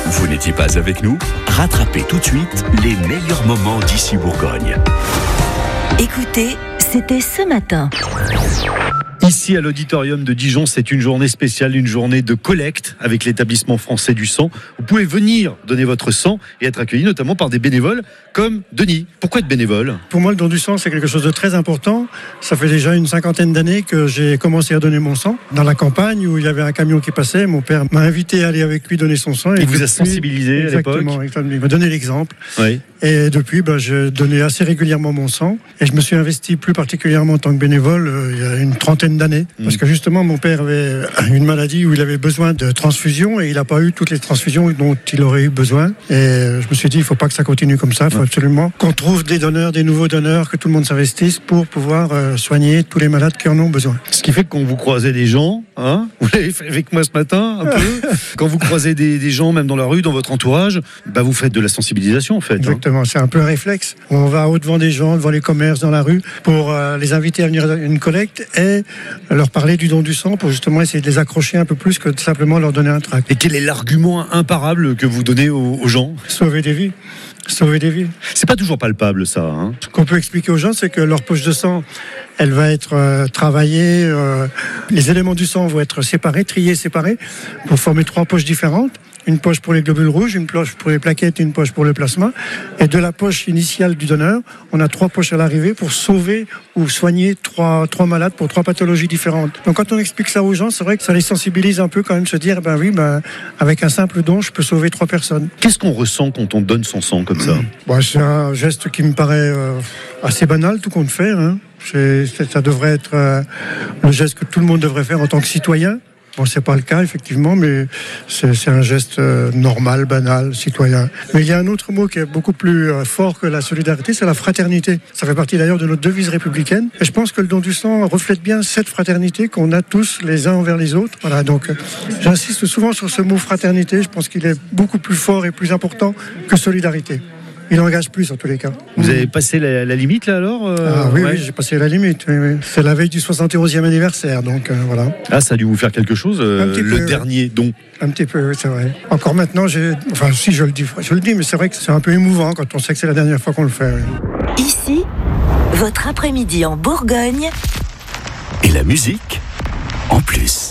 Vous n'étiez pas avec nous? Rattrapez tout de suite les meilleurs moments d'ici Bourgogne. Écoutez, c'était ce matin. Ici à l'auditorium de Dijon, c'est une journée spéciale, une journée de collecte avec l'établissement français du sang. Vous pouvez venir donner votre sang et être accueilli notamment par des bénévoles comme Denis. Pourquoi être bénévole? Pour moi, le don du sang, c'est quelque chose de très important. Ça fait déjà une 50aine d'années que j'ai commencé à donner mon sang. Dans la campagne où il y avait un camion qui passait, mon père m'a invité à aller avec lui donner son sang. Il vous a sensibilisé à l'époque? Exactement, il m'a donné l'exemple. Oui. Et depuis, je donnais assez régulièrement mon sang. Et je me suis investi plus particulièrement en tant que bénévole il y a une trentaine d'années. Parce que justement, mon père avait une maladie où il avait besoin de transfusion et il n'a pas eu toutes les transfusions dont il aurait eu besoin. Et je me suis dit, il ne faut pas que ça continue comme ça. Il faut absolument qu'on trouve des donneurs, des nouveaux donneurs, que tout le monde s'investisse pour pouvoir soigner tous les malades qui en ont besoin. Ce qui fait que quand vous croisez des gens, vous l'avez fait avec moi ce matin, un peu, quand vous croisez des gens, même dans la rue, dans votre entourage, vous faites de la sensibilisation en fait. Exactement, c'est un peu un réflexe. On va au-devant des gens, devant les commerces, dans la rue, pour les inviter à venir à une collecte et leur parler du don du sang pour justement essayer de les accrocher un peu plus que de simplement leur donner un tract. Et quel est l'argument imparable que vous donnez aux gens? Sauver des vies. Sauver des vies. C'est pas toujours palpable ça. Ce qu'on peut expliquer aux gens, c'est que leur poche de sang, elle va être travaillée. Les éléments du sang vont être séparés, triés, séparés, pour former 3 poches différentes. Une poche pour les globules rouges, une poche pour les plaquettes et une poche pour le plasma. Et de la poche initiale du donneur, on a 3 poches à l'arrivée pour sauver ou soigner 3 malades pour 3 pathologies différentes. Donc quand on explique ça aux gens, c'est vrai que ça les sensibilise un peu quand même, se dire, avec un simple don, je peux sauver 3 personnes. Qu'est-ce qu'on ressent quand on donne son sang comme ça? C'est un geste qui me paraît assez banal, tout compte fait. Ça devrait être le geste que tout le monde devrait faire en tant que citoyen. Bon, c'est pas le cas, effectivement, mais c'est un geste normal, banal, citoyen. Mais il y a un autre mot qui est beaucoup plus fort que la solidarité, c'est la fraternité. Ça fait partie d'ailleurs de notre devise républicaine. Et je pense que le don du sang reflète bien cette fraternité qu'on a tous les uns envers les autres. Voilà, donc j'insiste souvent sur ce mot fraternité. Je pense qu'il est beaucoup plus fort et plus important que solidarité. Il engage plus en tous les cas. Vous avez passé la limite là alors Oui, j'ai passé la limite. Oui. C'est la veille du 71e anniversaire, donc voilà. Ah, ça a dû vous faire quelque chose, le dernier don? Un petit peu, oui, c'est vrai. Encore maintenant, si je le dis, mais c'est vrai que c'est un peu émouvant quand on sait que c'est la dernière fois qu'on le fait. Oui. Ici, votre après-midi en Bourgogne. Et la musique en plus.